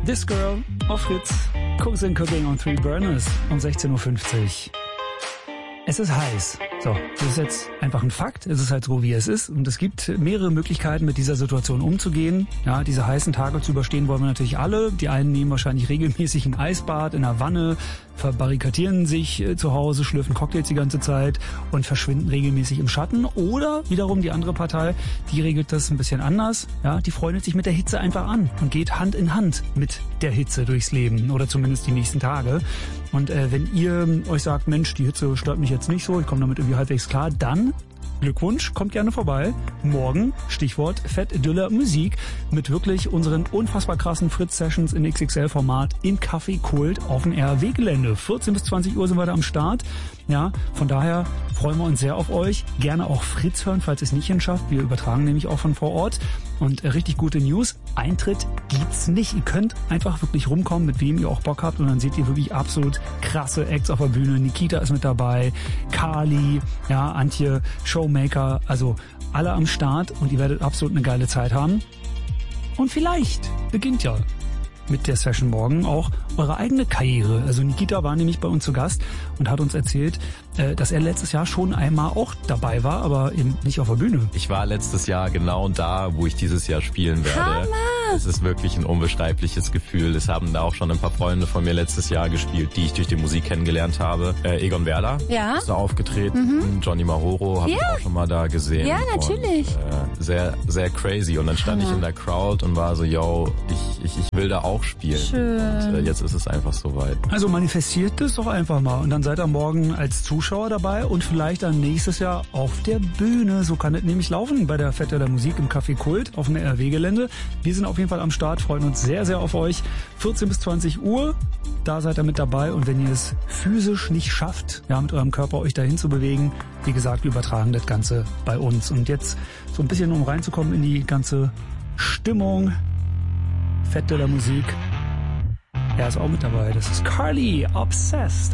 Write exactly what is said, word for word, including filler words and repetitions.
This Girl auf Fritz. Cooks and Cooking on Three Burners um sechzehn Uhr fünfzig. Es ist heiß. So, das ist jetzt einfach ein Fakt. Es ist halt so, wie es ist. Und es gibt mehrere Möglichkeiten, mit dieser Situation umzugehen. Ja, diese heißen Tage zu überstehen wollen wir natürlich alle. Die einen nehmen wahrscheinlich regelmäßig ein Eisbad in der Wanne, verbarrikadieren sich äh, zu Hause, schlürfen Cocktails die ganze Zeit und verschwinden regelmäßig im Schatten. Oder wiederum die andere Partei, die regelt das ein bisschen anders. Ja, die freundet sich mit der Hitze einfach an und geht Hand in Hand mit der Hitze durchs Leben oder zumindest die nächsten Tage. Und äh, wenn ihr euch sagt, Mensch, die Hitze stört mich jetzt nicht so, ich komme damit irgendwie halbwegs klar, dann Glückwunsch, kommt gerne vorbei. Morgen, Stichwort Fett Düller Musik, mit wirklich unseren unfassbar krassen Fritz-Sessions in X X L-Format im Café Kult auf dem R R W-Gelände. vierzehn bis zwanzig Uhr sind wir da am Start. Ja, von daher freuen wir uns sehr auf euch. Gerne auch Fritz hören, falls ihr es nicht hinschafft. Wir übertragen nämlich auch von vor Ort. Und äh, richtig gute News, Eintritt gibt's nicht. Ihr könnt einfach wirklich rumkommen, mit wem ihr auch Bock habt. Und dann seht ihr wirklich absolut krasse Acts auf der Bühne. Nikita ist mit dabei, Kali, ja, Antje, Showmaker, also alle am Start. Und ihr werdet absolut eine geile Zeit haben. Und vielleicht beginnt ja mit der Session morgen auch eure eigene Karriere. Also Nikita war nämlich bei uns zu Gast und hat uns erzählt, dass er letztes Jahr schon einmal auch dabei war, aber eben nicht auf der Bühne. Ich war letztes Jahr genau da, wo ich dieses Jahr spielen werde. Hammer! Es ist wirklich ein unbeschreibliches Gefühl. Es haben da auch schon ein paar Freunde von mir letztes Jahr gespielt, die ich durch die Musik kennengelernt habe. Äh, Egon Werder ja. ist da aufgetreten. Mhm. Johnny Mahoro habe ja. ich auch schon mal da gesehen. Ja, natürlich. Und, äh, sehr, sehr crazy. Und dann stand Hammer. ich in der Crowd und war so, yo, ich, ich, ich will da auch spielen. Schön. Und äh, jetzt ist es einfach soweit. Also manifestiert es doch einfach mal. Und dann seid ihr morgen als Zuschauer dabei und vielleicht dann nächstes Jahr auf der Bühne. So kann es nämlich laufen bei der Fette der Musik im Café Kult auf dem R R W-Gelände. Wir sind auf jeden Fall am Start, freuen uns sehr, sehr auf euch. vierzehn bis zwanzig Uhr, da seid ihr mit dabei. Und wenn ihr es physisch nicht schafft, ja, mit eurem Körper euch dahin zu bewegen, wie gesagt, wir übertragen das Ganze bei uns. Und jetzt so ein bisschen, um reinzukommen in die ganze Stimmung, Fette der Musik. Er ist auch mit dabei. Das ist Carly, Obsessed.